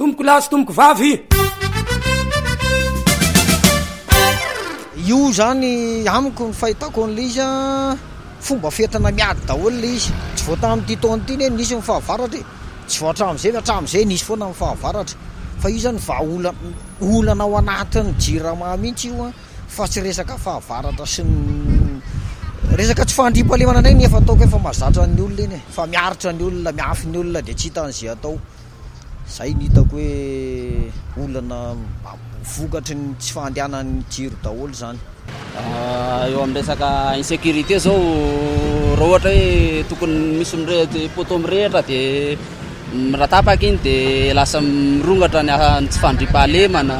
tomboko lahy sy tomboko vavy. Io zany amiko ny fahitako an'le izy fomba fetana miady daholo le izy. Tsy voata amin'ity taona ity ne nisy mifahavaratra, tsy voatra am'izay nisy foana mifahavaratra. Fa io zany olana ao anatin'ny jirama mihitsy io fa tsy resaka fahavaratra sy resaka tsy fandrimpalemana ndray nefa ataoko efa mazatra ny olona eny fa miaritra ny olona miafy ny olona dia tsy hitan'izay atao. Zay ny hitako hoe olana vokatry ny tsy fahandehanan'ny jiro daholo zany. Eo amin'ny resaka insécurité zao raha ohatra hoe tokony misy poto mirehitra dia miratapaka iny dia lasa mirongatra ny tsy fandrimpahalemana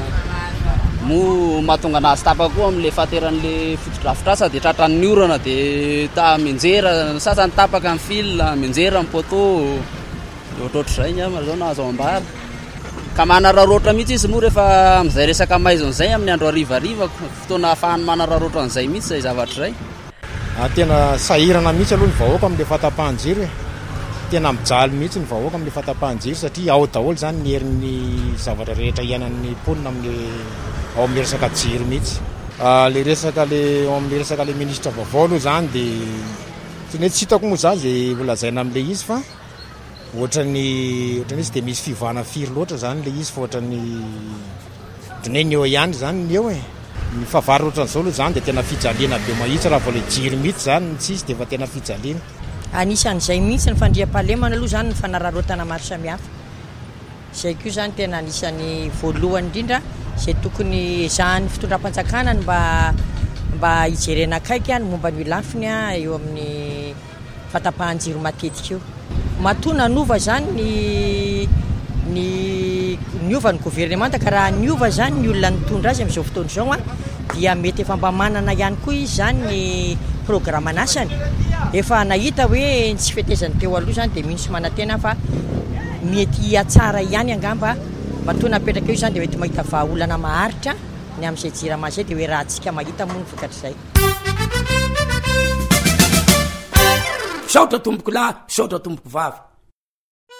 mo mahatonga anazy tapaka koa amin'le fahateran'le fotodrafitrasa dia tratran'ny orana dia menjera sasany tapaka amin'ny fil menjera amin'ny poto ohatrohatr'izay ny amana zao nahazo ambara ka manararoatra mihitsy izy moa rehefa amin'izay resaka maizon'izay amin'ny andro harivariva fotoana ahafahany manararoatra an'izay mihitsy izay zavatra izay. Tena sahirana mihitsy aloha ny vahoaka amin'le fahatapahan-jiro tena mijaly mihitsy ny vahoaka amin'le fahatapahan-jiro satria ao daholo zany ny herin'ny zavatra rehetra iainan'ny mponina ao amin'ny resaka jiro mihitsy. Le resaka ao amin'ny resaka le ministra vaovao aloha zany dia tsy hitako moa zany izay volazaina amin'le izy fa ohatran'ny izy dia misy fivana firy loatra zany le izy fa ohatran'ny ohatran'ny eo ihany zany ny eo ny fahavary ohatran'izao aloha zany dia tena fijaliana be mahitsy raha vao le jiro mihitsy zany tsy izy dia fa tena fijaliana. Anisan'izay mihitsy ny fandriam-pahalemana aloha zany ny fanararotana maro samihafa. Izay koa zany tena anisan'ny voalohany indrindra izay tokony ezahan'ny fitondram-panjakana mba hijerena akaiky ny momba ny lafiny eo amin'ny fahatapahan-jiro matetika io. Matona nova zany ny ova ny gouvernemanta ka raha ny ova zany ny olona nitondra azy amin'izao fotoana izao dia mety efa mba manana ihany koa izy zany ny programme anasany. Efa nahita hoe tsy fetezany teo aloha zany dia mihintsy manantena fa mety atsara ihany angamba matona apetraka eo zany dia mety mahita vahaolana maharitra ny amin'izay jirama izay dia hoe raha antsika mahita moa ny vokatr'izay. Saotra tomboko lahy, saotra tomboko vavy.